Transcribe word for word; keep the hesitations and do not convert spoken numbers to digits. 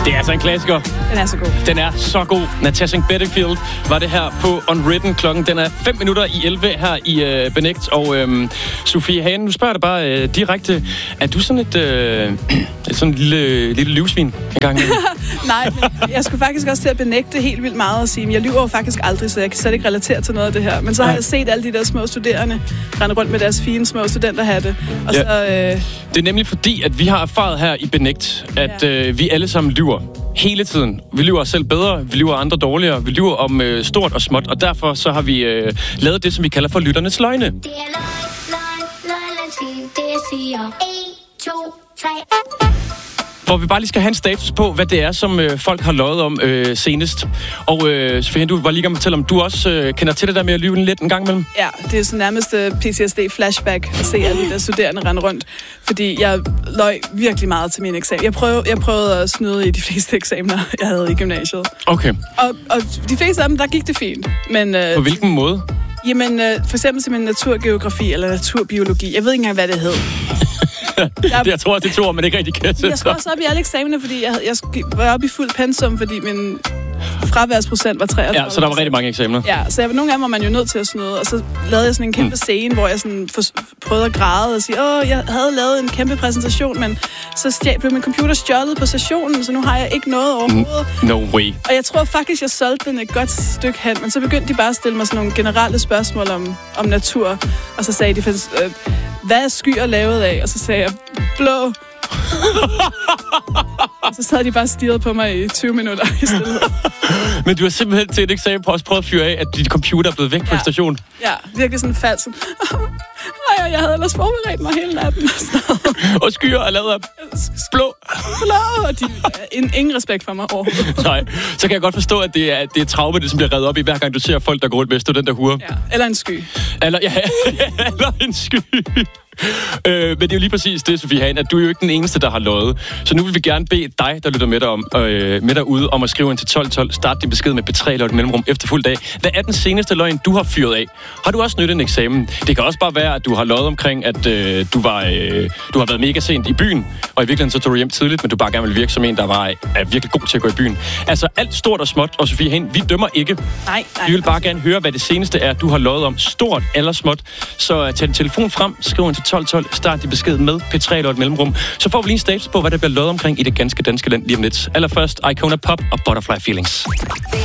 Det er altså en klassiker. Den er så god. Den er så god. Natasha Bedingfield var det her på Unwritten. Klokken den er fem minutter i elleve her i øh, Benægt. Og øh, Sofie Hagen, nu spørger jeg dig bare øh, direkte. Er du sådan et, øh, et sådan lille, lille livsvin en gang? Nej, men jeg skulle faktisk også til at benægte helt vildt meget og sige, at jeg lyver jo faktisk aldrig, så jeg kan slet ikke relatere til noget af det her. Men så har jeg set alle de der små studerende rende rundt med deres fine små studenterhatte. Og ja. så, øh... Det er nemlig fordi, at vi har erfaret her i Benægt, at ja. øh, vi alle sammen lyver. Hele tiden. Vi lyver os selv bedre, vi lyver andre dårligere, vi lyver om øh, stort og småt, og derfor så har vi øh, lavet det, som vi kalder for lytternes løgne. Det er løgn, løgn, løgn, det siger en, to, tre. Hvor vi bare lige skal have en status på, hvad det er, som øh, folk har løjet om øh, senest. Og øh, Sofie, du var lige gang med at fortælle, om du også øh, kender til det der med at lyve lidt en gang imellem? Ja, det er sådan nærmest uh, P T S D-flashback at se alle de der studerende rende rundt. Fordi jeg løj virkelig meget til min eksamen. Jeg prøvede, jeg prøvede at snyde i de fleste eksamener, jeg havde i gymnasiet. Okay. Og, og de fleste af dem, der gik det fint. Men, øh, på hvilken måde? Jamen, øh, for eksempel til min naturgeografi eller naturbiologi. Jeg ved ikke engang, hvad det hed. Jeg, jeg tror, det er to år, men ikke rigtig kan. Jeg skulle også op i alle eksamener, fordi jeg, jeg var oppe i fuld pensum, fordi min fraværsprocent var treogtredive. Ja, så der var rigtig mange eksamener. Ja, så jeg, nogle af dem var man jo nødt til at snyde, og så lavede jeg sådan en kæmpe scene, hvor jeg sådan for, prøvede at græde og sige, åh, jeg havde lavet en kæmpe præsentation, men så stjæl, blev min computer stjålet på sessionen, så nu har jeg ikke noget overhovedet. No way. Og jeg tror faktisk, jeg solgte den et godt stykke hen, men så begyndte de bare at stille mig sådan nogle generelle spørgsmål om, om natur, og så sagde de, øh, hvad er skyer lavet af? Og så sagde jeg, blå. Og så sad de bare og stirrede på mig i tyve minutter i stedet. Men du har simpelthen til et eksamen på også prøvet at fyre af, at dit computer er blevet væk på ja. stationen. Ja, virkelig sådan falsk. Ej, jeg havde ellers forberedt mig hele natten. Og skyer er lavet af blå. Blå, og de in, ingen respekt for mig overhovedet. Nej, så kan jeg godt forstå, at det er, det er traume, det som bliver reddet op i, hver gang du ser folk, der går rundt med studenterhuer. Ja, eller en sky. Eller, ja, eller en sky. Øh, men det er jo lige præcis det, Sofie Hagen, at du er jo ikke den eneste, der har løjet. Så nu vil vi gerne bede dig, der lytter med, dig om, øh, med derude, om at skrive ind til tolv tolv. Start din besked med P tre eller et mellemrum efter fuld dag. Hvad er den seneste løgn, du har fyret af? Har du også nyttet en eksamen? Det kan også bare være, at du har løjet omkring, at øh, du, var, øh, du har været mega sent i byen, og i virkeligheden så tog du hjem tidligt, men du bare gerne vil virke som en, der var, er virkelig god til at gå i byen. Altså alt stort og småt, og Sofie Hagen, vi dømmer ikke. Nej, nej. Vi vil bare gerne høre, hvad det seneste er, du har løjet om, stort eller småt. Så tag din telefon frem, skriv ind til tolv tolv, start din besked med P tre eller et mellemrum. Så får vi lige en status på, hvad der bliver løjet omkring i det ganske danske land lige om lidt. Allerførst Icona Pop og Butterfly Feelings.